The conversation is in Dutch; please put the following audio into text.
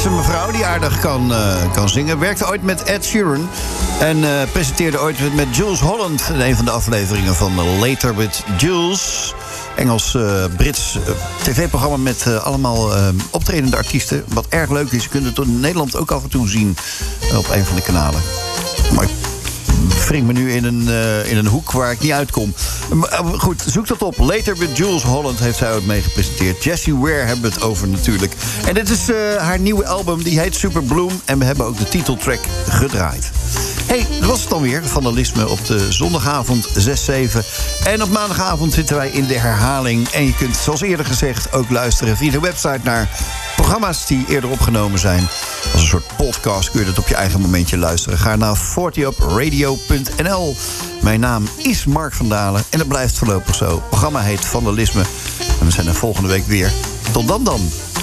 is een mevrouw die aardig kan zingen. Werkte ooit met Ed Sheeran. En presenteerde ooit met Jules Holland in een van de afleveringen van Later with Jules. Engels-Brits tv-programma met allemaal optredende artiesten. Wat erg leuk is, je kunt het in Nederland ook af en toe zien op een van de kanalen. Maar ik wring me nu in een hoek waar ik niet uitkom. Maar goed, zoek dat op. Later with Jules Holland heeft zij ook mee gepresenteerd. Jessie Ware hebben we het over natuurlijk. En dit is haar nieuwe album, die heet Super Bloom. En we hebben ook de titeltrack gedraaid. Hey, dat was het dan weer, Vandalisme op de zondagavond 6/7. En op maandagavond zitten wij in de herhaling. En je kunt, zoals eerder gezegd, ook luisteren via de website naar programma's die eerder opgenomen zijn. Als een soort podcast kun je dat op je eigen momentje luisteren. Ga naar 40upradio.nl. Mijn naam is Mark van Dalen en het blijft voorlopig zo. Het programma heet Vandalisme. En we zijn er volgende week weer. Tot dan.